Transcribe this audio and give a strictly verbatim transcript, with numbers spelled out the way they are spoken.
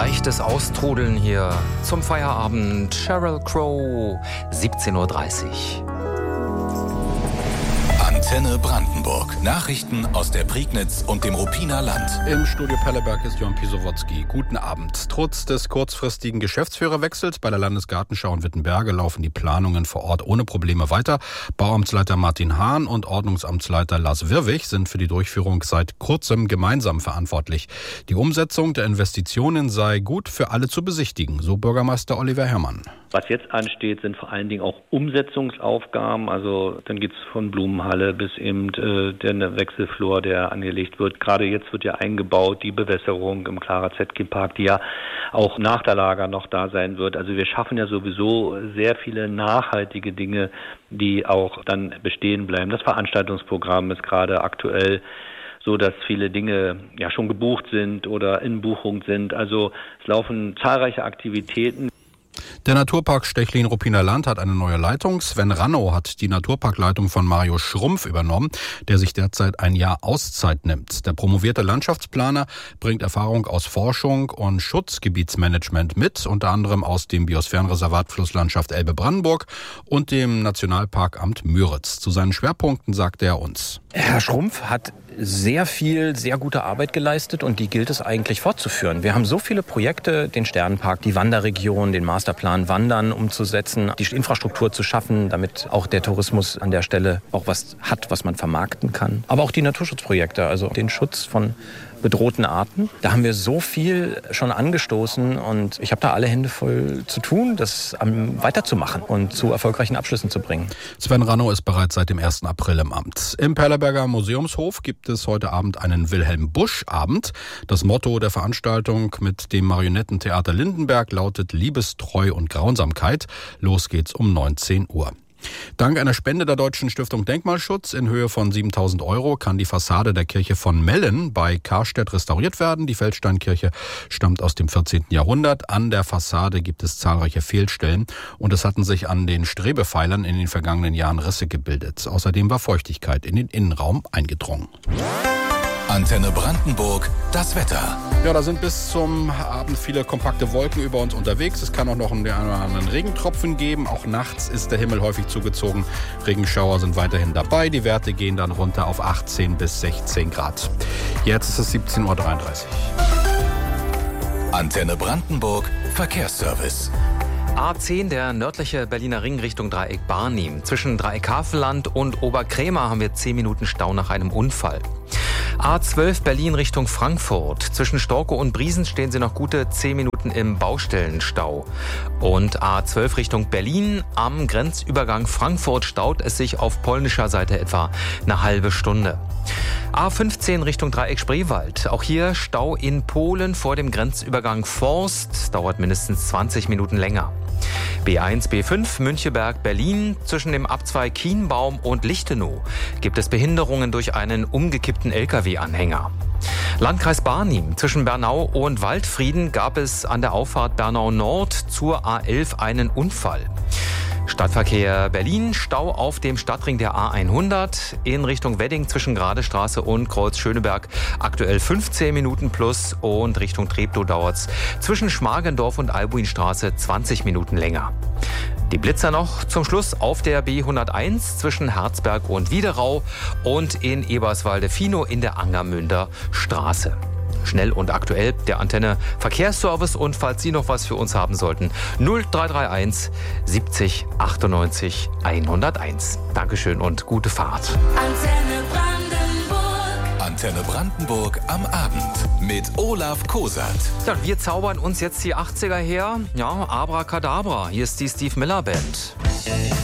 leichtes Austrudeln hier zum Feierabend. Sheryl Crow, siebzehn Uhr dreißig. Antenne Brandenburg. Nachrichten aus der Prignitz und dem Ruppiner Land. Im Studio Pelleberg ist Jon Pisowotzki. Guten Abend. Trotz des kurzfristigen Geschäftsführerwechsels bei der Landesgartenschau in Wittenberge laufen die Planungen vor Ort ohne Probleme weiter. Bauamtsleiter Martin Hahn und Ordnungsamtsleiter Lars Wirwig sind für die Durchführung seit kurzem gemeinsam verantwortlich. Die Umsetzung der Investitionen sei gut für alle zu besichtigen, so Bürgermeister Oliver Herrmann. Was jetzt ansteht, sind vor allen Dingen auch Umsetzungsaufgaben. Also dann geht es von Blumenhalle bis eben äh, der Wechselflur, der angelegt wird. Gerade jetzt wird ja eingebaut die Bewässerung im Clara Zetkin Park, die ja auch nach der Lager noch da sein wird. Also wir schaffen ja sowieso sehr viele nachhaltige Dinge, die auch dann bestehen bleiben. Das Veranstaltungsprogramm ist gerade aktuell so, dass viele Dinge ja schon gebucht sind oder in Buchung sind. Also es laufen zahlreiche Aktivitäten. Der Naturpark Stechlin-Ruppiner Land hat eine neue Leitung. Sven Rannow hat die Naturparkleitung von Mario Schrumpf übernommen, der sich derzeit ein Jahr Auszeit nimmt. Der promovierte Landschaftsplaner bringt Erfahrung aus Forschung und Schutzgebietsmanagement mit, unter anderem aus dem Biosphärenreservat Flusslandschaft Elbe-Brandenburg und dem Nationalparkamt Müritz. Zu seinen Schwerpunkten sagte er uns: Herr Schrumpf hat sehr viel, sehr gute Arbeit geleistet und die gilt es eigentlich fortzuführen. Wir haben so viele Projekte, den Sternenpark, die Wanderregion, den Masterplan Wandern umzusetzen, die Infrastruktur zu schaffen, damit auch der Tourismus an der Stelle auch was hat, was man vermarkten kann. Aber auch die Naturschutzprojekte, also den Schutz von bedrohten Arten. Da haben wir so viel schon angestoßen und ich habe da alle Hände voll zu tun, das weiterzumachen und zu erfolgreichen Abschlüssen zu bringen. Sven Rannow ist bereits seit dem ersten April im Amt. Im Perleberger Museumshof gibt es heute Abend einen Wilhelm-Busch-Abend. Das Motto der Veranstaltung mit dem Marionettentheater Lindenberg lautet Liebes, Treu und Grausamkeit. Los geht's um neunzehn Uhr. Dank einer Spende der Deutschen Stiftung Denkmalschutz in Höhe von siebentausend Euro kann die Fassade der Kirche von Mellen bei Karstedt restauriert werden. Die Feldsteinkirche stammt aus dem vierzehnten Jahrhundert. An der Fassade gibt es zahlreiche Fehlstellen und es hatten sich an den Strebepfeilern in den vergangenen Jahren Risse gebildet. Außerdem war Feuchtigkeit in den Innenraum eingedrungen. Antenne Brandenburg, das Wetter. Ja, da sind bis zum Abend viele kompakte Wolken über uns unterwegs. Es kann auch noch einen oder anderen Regentropfen geben. Auch nachts ist der Himmel häufig zugezogen. Regenschauer sind weiterhin dabei. Die Werte gehen dann runter auf achtzehn bis sechzehn Grad. Jetzt ist es siebzehn Uhr dreiunddreißig. Antenne Brandenburg, Verkehrsservice. A zehn, der nördliche Berliner Ring Richtung Dreieck Barnim. Zwischen Dreieck Havelland und Oberkrämer haben wir zehn Minuten Stau nach einem Unfall. A zwölf Berlin Richtung Frankfurt. Zwischen Storkow und Briesen stehen Sie noch gute zehn Minuten im Baustellenstau. Und A zwölf Richtung Berlin am Grenzübergang Frankfurt staut es sich auf polnischer Seite etwa eine halbe Stunde. A fünfzehn Richtung Dreieck Spreewald. Auch hier Stau in Polen vor dem Grenzübergang Forst. Dauert mindestens zwanzig Minuten länger. B eins, B fünf, Müncheberg, Berlin. Zwischen dem Abzweig Kienbaum und Lichtenau gibt es Behinderungen durch einen umgekippten L K W-Anhänger. Landkreis Barnim. Zwischen Bernau und Waldfrieden gab es an der Auffahrt Bernau Nord zur A elf einen Unfall. Stadtverkehr Berlin, Stau auf dem Stadtring der A hundert in Richtung Wedding zwischen Gradestraße und Kreuz Schöneberg. Aktuell fünfzehn Minuten plus und Richtung Treptow dauert's zwischen Schmargendorf und Albuinstraße zwanzig Minuten länger. Die Blitzer noch zum Schluss auf der B hunderteins zwischen Herzberg und Wiederau und in Eberswalde-Fino in der Angermünder Straße. Schnell und aktuell der Antenne Verkehrsservice und falls Sie noch was für uns haben sollten, null drei drei eins siebzig achtundneunzig hunderteins. Dankeschön und gute Fahrt. Antenne Brandenburg. Antenne Brandenburg am Abend mit Olaf Kosat. Ja, wir zaubern uns jetzt die achtziger her. Ja, Abracadabra. Hier ist die Steve Miller Band.